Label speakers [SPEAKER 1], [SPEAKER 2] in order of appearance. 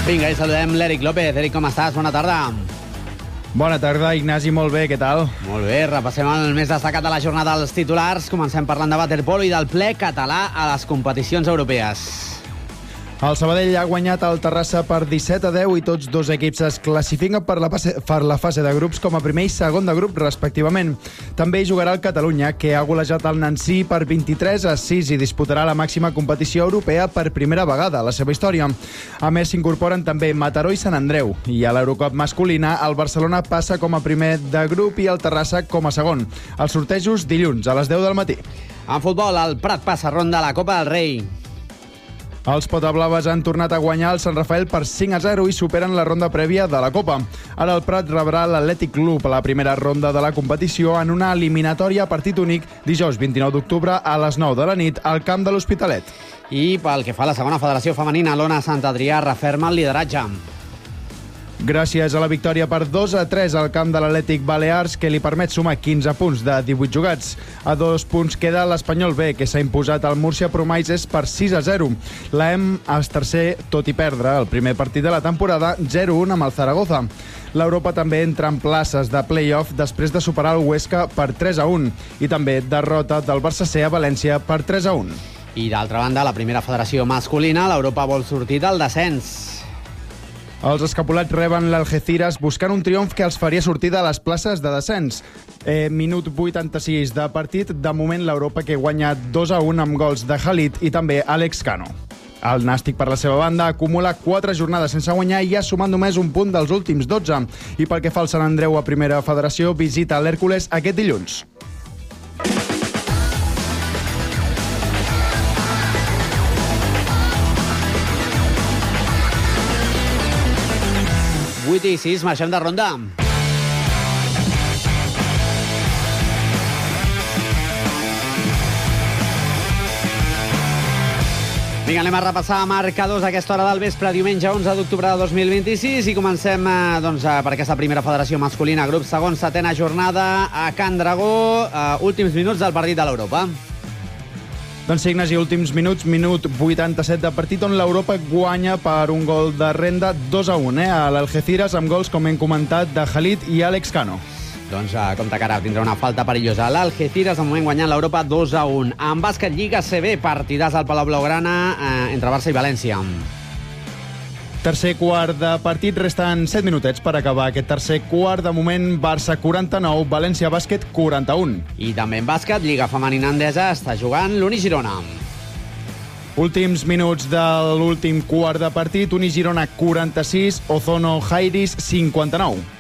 [SPEAKER 1] Vinga, i saludem l'Eric López. Eric, com estàs? Bona tarda.
[SPEAKER 2] Bona tarda, Ignasi, molt bé, què tal?
[SPEAKER 1] Molt bé, repassem el més destacat de la jornada dels titulars. Comencem parlant de waterpolo i del ple català a les competicions europees.
[SPEAKER 2] El Sabadell ha guanyat el Terrassa per 17-10 i tots dos equips es classifiquen per la fase de grups com a primer i segon de grup, respectivament. També hi jugarà el Catalunya, que ha golejat el Nancy per 23-6 i disputarà la màxima competició europea per primera vegada a la seva història. A més, s'incorporen també Mataró i Sant Andreu. I a l'Eurocup masculina, el Barcelona passa com a primer de grup i el Terrassa com a segon. Els sortejos dilluns a les 10 del matí.
[SPEAKER 1] En futbol, el Prat passa ronda a la Copa del Rei.
[SPEAKER 2] Els potablaves han tornat a guanyar el Sant Rafael per 5-0 i superen la ronda prèvia de la Copa. Ara el Prat rebrà l'Atlètic Club a la primera ronda de la competició en una eliminatòria a partit únic dijous 29 d'octubre a les 9 de la nit al camp de l'Hospitalet.
[SPEAKER 1] I pel que fa a la segona federació femenina, l'Ona Sant Adrià referma el lideratge.
[SPEAKER 2] Gràcies a la victòria per 2-3 al camp de l'Atlètic Balears, que li permet sumar 15 punts de 18 jugats. A 2 punts queda l'Espanyol B, que s'ha imposat al Múrcia Promises per 6-0. L'EM és tercer, tot i perdre el primer partit de la temporada, 0-1 amb el Zaragoza. L'Europa també entra en places de play-off després de superar el Huesca per 3-1 i també derrota del Barça C a València per 3-1.
[SPEAKER 1] I d'altra banda, la primera federació masculina, l'Europa vol sortir del descens.
[SPEAKER 2] Els escapulats reben l'Algeciras buscant un triomf que els faria sortir de les places de descens. Minut 86 de partit. De moment, l'Europa que guanya 2-1 amb gols de Khalid i també Alex Cano. El Nàstic, per la seva banda, acumula 4 jornades sense guanyar i ha sumat només un punt dels últims 12. I pel que fa al Sant Andreu a Primera Federació, visita l'Hèrcules aquest dilluns.
[SPEAKER 1] I 6, marxem de ronda. Vinga, anem a repassar marcadors a aquesta hora del vespre, diumenge 11 d'octubre de 2026, i comencem per aquesta primera federació masculina, grup segon, setena jornada a Can Dragó, últims minuts del partit de l'Europa.
[SPEAKER 2] Doncs sí, Ignasi, últims minuts, minut 87 de partit, on l'Europa guanya per un gol de renda 2-1 a l'Algeciras, amb gols, com hem comentat, de Khalid i Alex Cano.
[SPEAKER 1] Doncs compte que ara tindrà una falta perillosa. L'Algeciras, de moment, guanyant l'Europa 2-1. En bàsquet, Lliga CB, partidàs al Palau Blaugrana entre Barça i València.
[SPEAKER 2] Tercer quart de partit, resten 7 minutets per acabar aquest tercer quart. De moment, Barça 49, València Bàsquet 41.
[SPEAKER 1] I també en bàsquet, Lliga Femenina Endesa, està jugant l'Uni Girona.
[SPEAKER 2] Últims minuts de l'últim quart de partit, Uni Girona 46, Ozono Jairis 59.